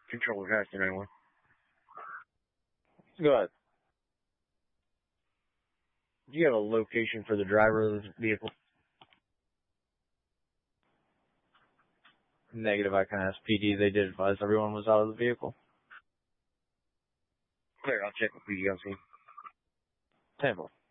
Controller has to know. Go ahead. Do you have a location for the driver of the vehicle? Negative, I can ask PD. They did advise everyone was out of the vehicle. Clear, I'll check with PDLC. Tampa.